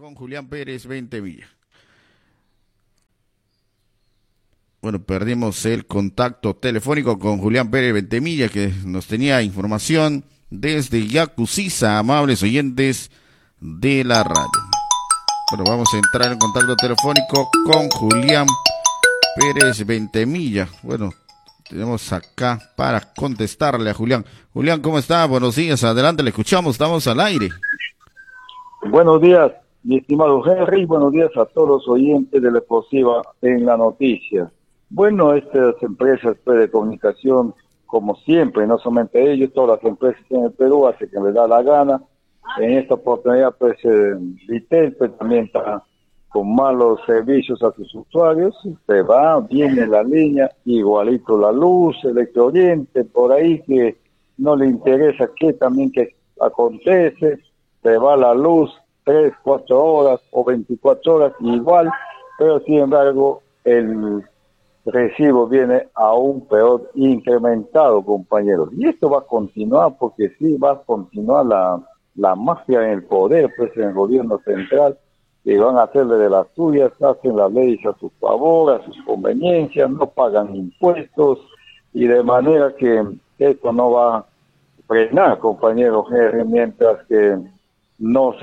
con Julián Pérez Ventemilla. Bueno, perdimos el contacto telefónico con Julián Pérez Ventemilla, que nos tenía información desde Yacusiza, amables oyentes de la radio. Bueno, vamos a entrar en contacto telefónico con Julián Pérez Ventemilla. Bueno, tenemos acá para contestarle a Julián. Julián, ¿cómo está? Buenos días, adelante, le escuchamos, estamos al aire. Buenos días, mi estimado Henry, buenos días a todos los oyentes de La Explosiva en la noticia. Bueno, estas empresas de comunicación, como siempre, no solamente ellos, todas las empresas en el Perú hacen que les da la gana. En esta oportunidad, pues, Vitel pues, también está con malos servicios a sus usuarios, se va, viene la línea, igualito la luz, Electrooriente, por ahí que no le interesa qué también que acontece, se va la luz 3, 4 horas o 24 horas igual, pero sin embargo el recibo viene aún peor incrementado, compañeros. Y esto va a continuar porque sí va a continuar la mafia en el poder, pues en el gobierno central, y van a hacerle de las suyas, hacen las leyes a su favor, a sus conveniencias, no pagan impuestos, y de manera que esto no va a frenar, compañeros, mientras que no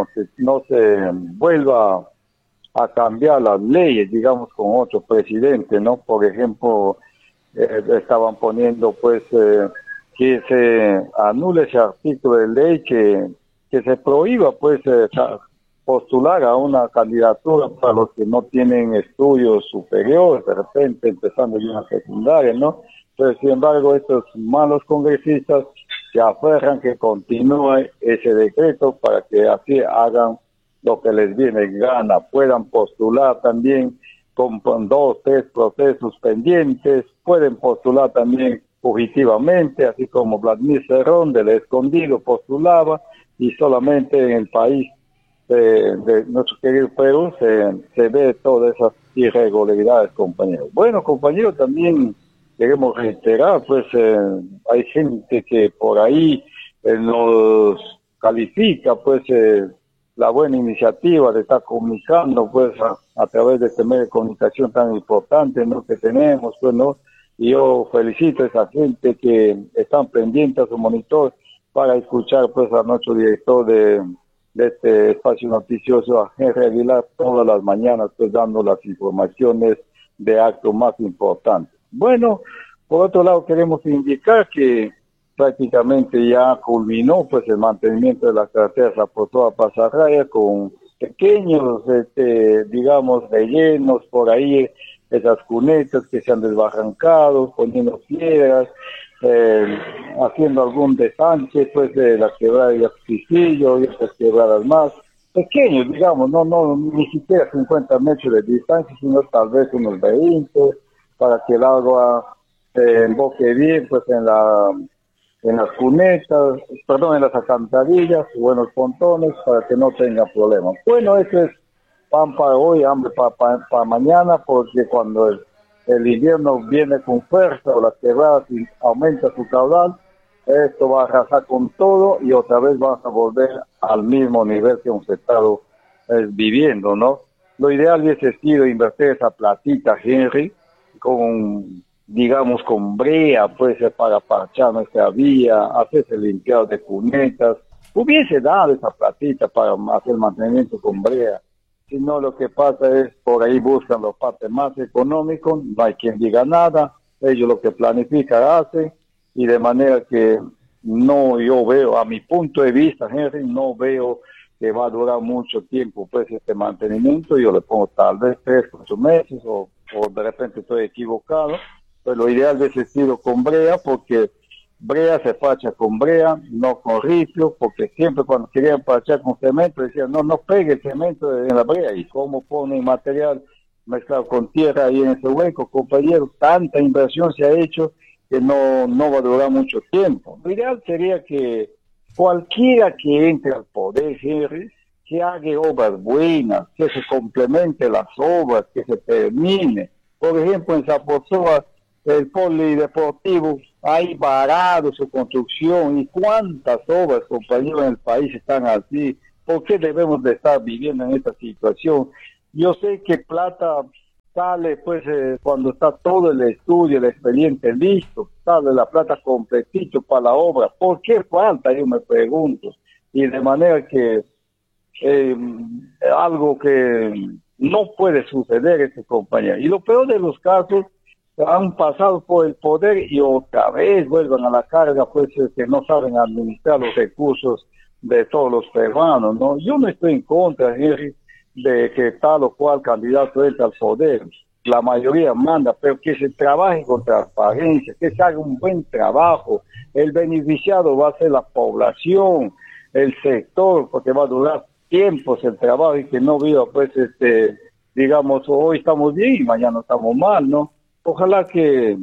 se vuelva a cambiar las leyes, digamos, con otro presidente, ¿no? Por ejemplo, estaban poniendo, pues, que se anule ese artículo de ley que se prohíba, pues, postular a una candidatura para los que no tienen estudios superiores, de repente, empezando ya una secundaria, ¿no? Pero, sin embargo, estos malos congresistas se aferran que continúe ese decreto para que así hagan lo que les viene en gana, puedan postular también con 2, 3 procesos pendientes, pueden postular también fugitivamente, así como Vladimir Cerrón del Escondido postulaba, y solamente en el país de nuestro querido Perú se ve todas esas irregularidades, compañeros. Bueno, compañeros, también queremos reiterar, pues hay gente que por ahí nos califica, pues, la buena iniciativa de estar comunicando, pues, a través de este medio de comunicación tan importante, ¿no?, que tenemos, pues, ¿no? Y yo felicito a esa gente que están pendientes a su monitor para escuchar, pues, a nuestro director de este espacio noticioso, a Henry Aguilar, todas las mañanas, pues, dando las informaciones de actos más importantes. Bueno, por otro lado, queremos indicar que prácticamente ya culminó, pues, el mantenimiento de las carreteras a Pasarraya con pequeños, digamos, rellenos por ahí, esas cunetas que se han desbarrancado, poniendo piedras, haciendo algún desanche, pues, de la quebrada de Castillo y otras quebradas más, pequeños, digamos, no ni siquiera 50 metros de distancia, sino tal vez unos 20, para que el agua emboque bien, pues, en las cunetas, perdón, en las alcantarillas o en los pontones, para que no tenga problemas. Bueno, eso es pan para hoy, hambre para mañana, porque cuando el invierno viene con fuerza o las quebradas aumenta su caudal, esto va a arrasar con todo y otra vez vamos a volver al mismo nivel que hemos estado viviendo, ¿no? Lo ideal hubiese sido invertir esa platita, Henry, digamos, con brea, pues, para parchar nuestra vía, hacerse limpiado de cunetas, hubiese dado esa platita para hacer mantenimiento con brea. Si no, lo que pasa es, por ahí buscan los partes más económicos, no hay quien diga nada, ellos lo que planifican hacen, y de manera que no, yo veo, a mi punto de vista, Henry, no veo que va a durar mucho tiempo, pues, este mantenimiento. Yo le pongo tal vez 3, 4 meses, o de repente estoy equivocado, pero lo ideal hubiese sido con brea, porque brea se parcha con brea, no con ripio, porque siempre cuando querían parchar con cemento decían, no pegue el cemento en la brea, y cómo ponen material mezclado con tierra ahí en ese hueco, compañeros, tanta inversión se ha hecho que no va a durar mucho tiempo. Lo ideal sería que cualquiera que entre al poder, Henry, que haga obras buenas, que se complemente las obras, que se termine. Por ejemplo, en Zaposoa, el polideportivo, hay varado su construcción, y cuántas obras, compañeros, en el país están así, ¿Por qué debemos de estar viviendo en esta situación? Yo sé que plata sale pues cuando está todo el estudio, el expediente listo, sale la plata completito para la obra. ¿Por qué falta? Yo me pregunto. Y de manera que algo que no puede suceder, compañero. Y lo peor de los casos, han pasado por el poder y otra vez vuelven a la carga, pues que no saben administrar los recursos de todos los peruanos, ¿no? Yo no estoy en contra, Henry, de que tal o cual candidato entre al poder. La mayoría manda, pero que se trabaje con transparencia, que se haga un buen trabajo. El beneficiado va a ser la población, el sector, porque va a durar tiempos el trabajo y que no viva, pues, digamos, hoy estamos bien y mañana estamos mal, ¿no? Ojalá que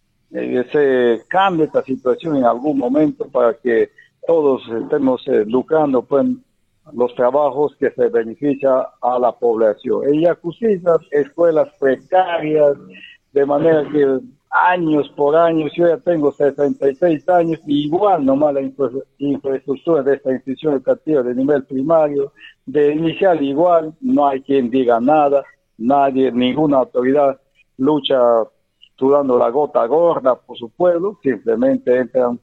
se cambie esta situación en algún momento para que todos estemos lucrando pues los trabajos que se beneficia a la población. En Yacusiza, escuelas precarias, de manera que años por años, yo ya tengo 66 años, y igual nomás la infraestructura de esta institución educativa de nivel primario, de inicial igual, no hay quien diga nada, nadie, ninguna autoridad lucha sudando la gota gorda por su pueblo, simplemente entran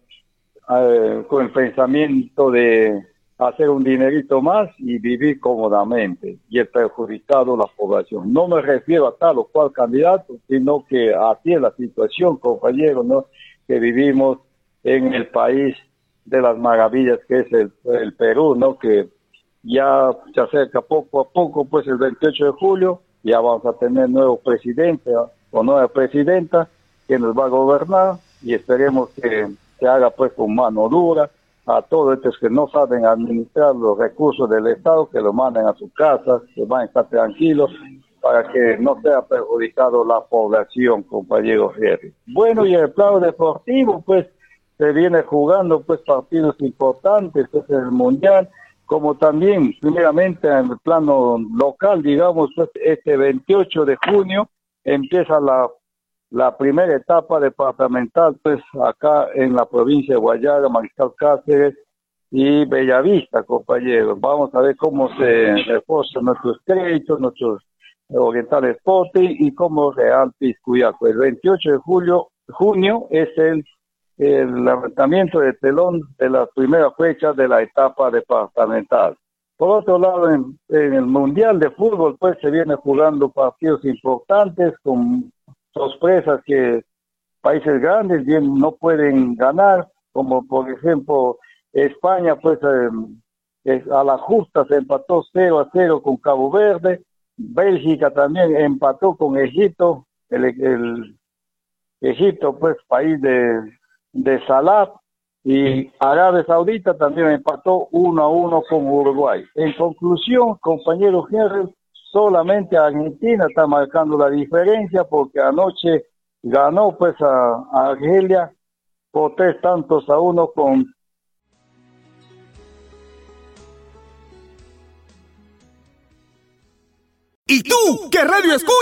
con el pensamiento de hacer un dinerito más y vivir cómodamente, y el perjudicado la población. No me refiero a tal o cual candidato, sino que así es la situación, compañeros, ¿no? Que vivimos en el país de las maravillas que es el Perú, ¿no? Que ya se acerca poco a poco, pues el 28 de julio, ya vamos a tener nuevo presidente o nueva presidenta que nos va a gobernar, y esperemos que se haga pues con mano dura a todos estos que no saben administrar los recursos del Estado, que lo manden a sus casas, que van a estar tranquilos para que no sea perjudicado la población, compañero Jerry. Bueno, y el plano deportivo, pues se viene jugando pues partidos importantes, pues el Mundial, como también primeramente en el plano local, digamos, pues este 28 de junio empieza la primera etapa departamental, pues acá en la provincia de Guayaga, Mariscal Cáceres y Bellavista, compañeros. Vamos a ver cómo se reforzan nuestros créditos, nuestros Oriental Sporting y como Real Piscuyaco. El 28 de junio es el levantamiento de telón de la primera fecha de la etapa departamental. Por otro lado, en el Mundial de Fútbol, pues se viene jugando partidos importantes con sorpresas que países grandes bien no pueden ganar, como por ejemplo España, pues a la justa se empató 0-0 con Cabo Verde. Bélgica también empató con Egipto, el Egipto, pues país de Salah, y Arabia Saudita también empató 1-1 con Uruguay. En conclusión, compañero Henry, solamente Argentina está marcando la diferencia, porque anoche ganó pues a Argelia por 3-1 con... ¿Y tú qué radio escuchas?